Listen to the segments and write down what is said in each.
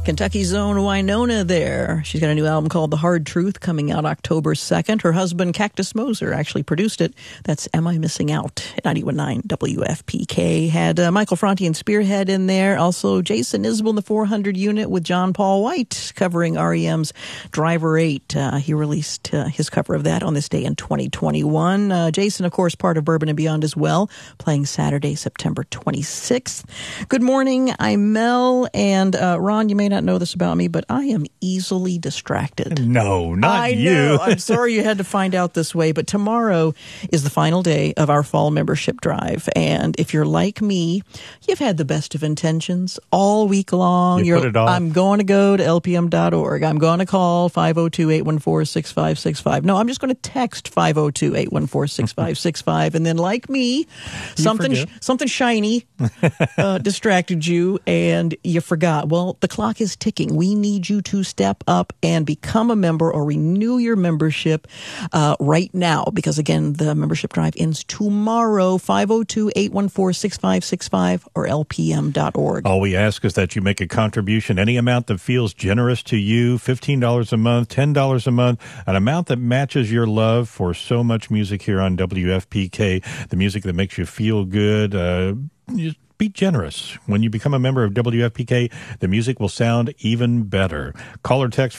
Kentucky's own Winona there. She's got a new album called The Hard Truth coming out October 2nd. Her husband, Cactus Moser, actually produced it. That's Am I Missing Out? 91.9 WFPK. Had Michael Franti and Spearhead in there. Also, Jason Isbell in the 400 unit with John Paul White covering REM's Driver 8. He released his cover of that on this day in 2021. Jason, of course, part of Bourbon and Beyond as well, playing Saturday, September 26th. Good morning. I'm Mel. And Ron, you may not know this about me, but I am easily distracted. No, not you. I know. I'm sorry you had to find out this way, but tomorrow is the final day of our fall membership drive. And if you're like me, you've had the best of intentions all week long. You put it off. I'm going to go to lpm.org. I'm going to call 502-814-6565. No, I'm just going to text 502-814-6565. And then like me, something shiny distracted you and you forgot. Well, the clock is ticking. We need you to step up and become a member or renew your membership right now, because again, the membership drive ends tomorrow. 502-814-6565 or lpm.org. All we ask is that you make a contribution, any amount that feels generous to you, $15 a month, $10 a month, an amount that matches your love for so much music here on WFPK, the music that makes you feel good. Just be generous. When you become a member of WFPK, the music will sound even better. Call or text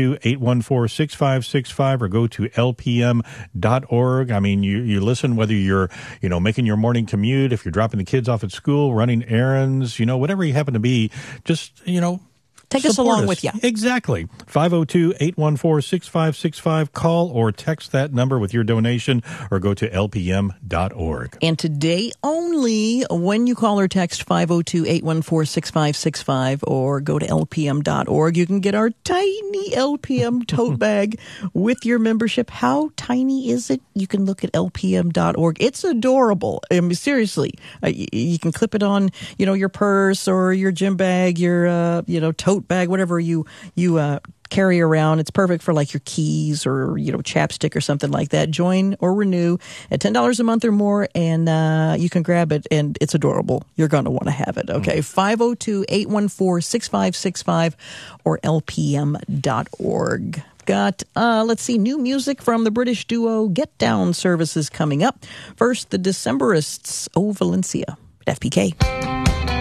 502-814-6565 or go to lpm.org. I mean, you listen whether you're, making your morning commute, if you're dropping the kids off at school, running errands, whatever you happen to be, just, take us along with you. Exactly. 502-814-6565. Call or text that number with your donation or go to lpm.org. And today only, when you call or text 502-814-6565 or go to lpm.org, you can get our tiny LPM tote bag with your membership. How tiny is it? You can look at lpm.org. It's adorable. I mean, seriously. You can clip it on, your purse or your gym bag, your, tote bag, whatever you carry around. It's perfect for like your keys or, chapstick or something like that. Join or renew at $10 a month or more, and you can grab it, and it's adorable. You're going to want to have it. Okay. 502-814-6565 or lpm.org. Got, let's see, new music from the British duo Get Down Services coming up. First, the Decemberists, O Valencia, at FPK.